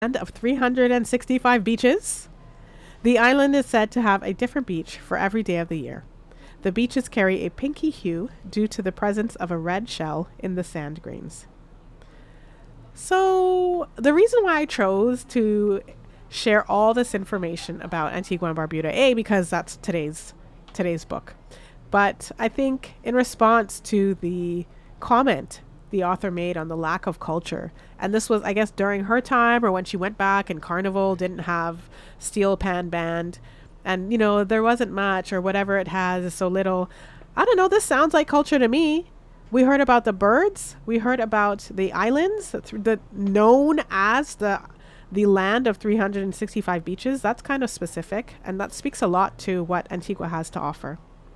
land of 365 beaches. The island is said to have a different beach for every day of the year. The beaches carry a pinky hue due to the presence of a red shell in the sand grains. So, the reason why I chose to share all this information about Antigua and Barbuda, A, because that's today's book. But I think in response to the comment the author made on the lack of culture, and this was, I guess, during her time or when she went back and Carnival didn't have Steel Pan Band, and there wasn't much, or whatever it has is so little. I don't know. This sounds like culture to me. We heard about the birds. We heard about the islands, known as the land of 365 beaches. That's kind of specific, and that speaks a lot to what Antigua has to offer.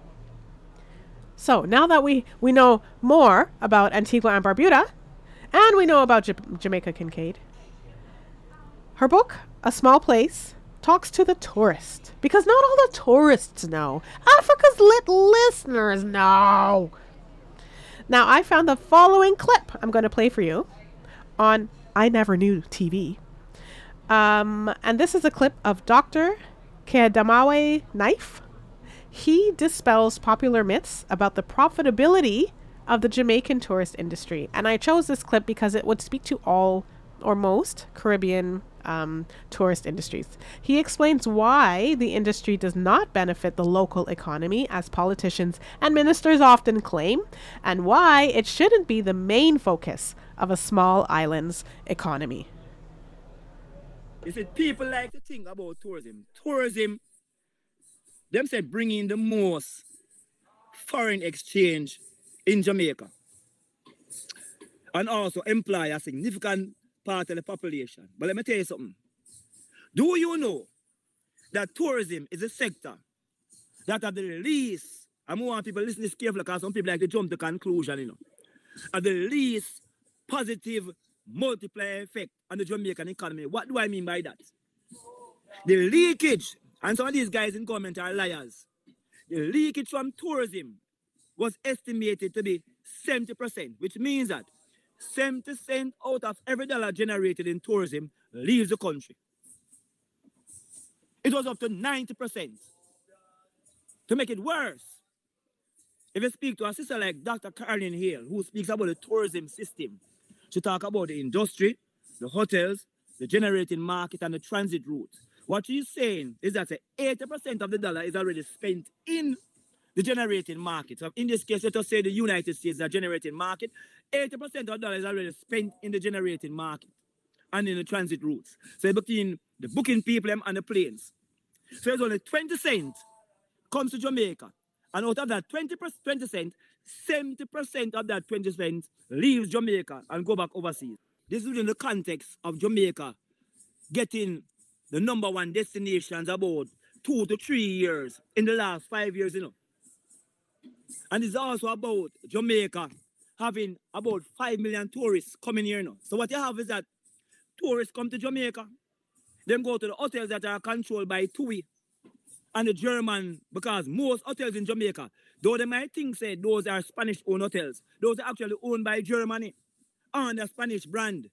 So now that we know more about Antigua and Barbuda, and we know about Jamaica Kincaid, her book, A Small Place, talks to the tourist. Because not all the tourists know. Africa's lit listeners know. Now, I found the following clip I'm going to play for you on I Never Knew TV. And this is a clip of Dr. Kedamawe Knife. He dispels popular myths about the profitability of the Jamaican tourist industry. And I chose this clip because it would speak to all or most Caribbean tourist industries. He explains why the industry does not benefit the local economy, as politicians and ministers often claim, and why it shouldn't be the main focus of a small island's economy. You see, people like to think about tourism. Tourism, them said, bring in the most foreign exchange in Jamaica and also employ a significant part of the population. But let me tell you something. Do you know that tourism is a sector that at the least, I want people to listen to this carefully because some people like to jump to conclusion, at the least positive multiplier effect on the Jamaican economy. What do I mean by that? The leakage, and some of these guys in government are liars. The leakage from tourism was estimated to be 70%, which means that 70% out of every dollar generated in tourism leaves the country. It was up to 90%. To make it worse, if you speak to a sister like Dr. Caroline Hale, who speaks about the tourism system, she talks about the industry, the hotels, the generating market, and the transit route. What she's saying is that 80% of the dollar is already spent in the generating market. So in this case, let us say the United States is a generating market. 80% of the dollar is already spent in the generating market and in the transit routes. So between the booking people and the planes. So it's only 20 cents comes to Jamaica. And out of that 20 cents, 70% of that 20 cents leaves Jamaica and go back overseas. This is in the context of Jamaica getting the number one destinations about 2 to 3 years in the last 5 years, And it's also about Jamaica having about 5 million tourists coming here, So what you have is that tourists come to Jamaica, then go to the hotels that are controlled by TUI and the German, because most hotels in Jamaica, though they might think say those are Spanish-owned hotels, those are actually owned by Germany and a Spanish brand.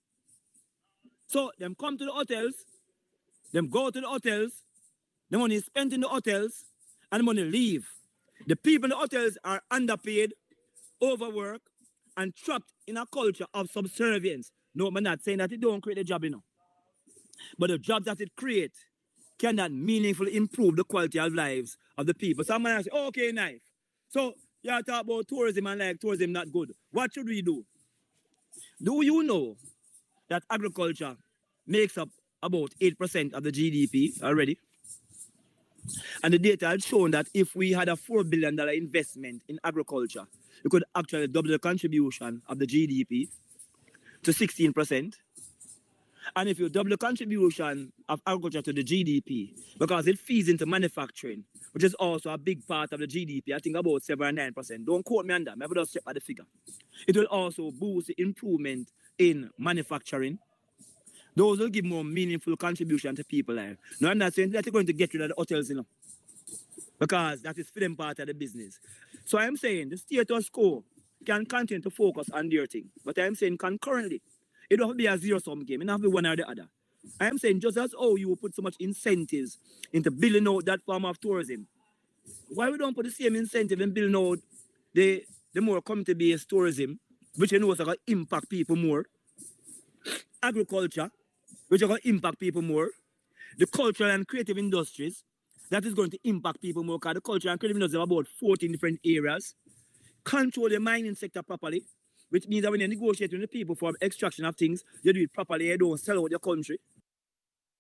So them come to the hotels, them go to the hotels, the money is spent in the hotels, and the money leave. The people in the hotels are underpaid, overworked, and trapped in a culture of subservience. No, I'm not saying that it don't create a job, But the jobs that it creates cannot meaningfully improve the quality of lives of the people. Some might say, okay, Knife. So you talk about tourism and like tourism not good. What should we do? Do you know that agriculture makes up about 8% of the GDP already? And the data had shown that if we had a $4 billion investment in agriculture, we could actually double the contribution of the GDP to 16%. And if you double the contribution of agriculture to the GDP, because it feeds into manufacturing, which is also a big part of the GDP, I think about 7 or 9%. Don't quote me on that, maybe just check at the figure. It will also boost the improvement in manufacturing. Those will give more meaningful contribution to people life. No, I'm not saying that you're going to get rid of the hotels, because that is for them part of the business. So I'm saying the status quo can continue to focus on their thing. But I'm saying concurrently, it don't have to be a zero-sum game. It don't have to be one or the other. I am saying just as how you put so much incentives into building out that form of tourism, why we don't put the same incentive in building out the more community-based tourism, which you know is going to impact people more, agriculture, which are going to impact people more, the cultural and creative industries, that is going to impact people more, because the cultural and creative industries have about 14 different areas. Control the mining sector properly, which means that when you negotiate with the people for extraction of things, you do it properly, you don't sell out your country.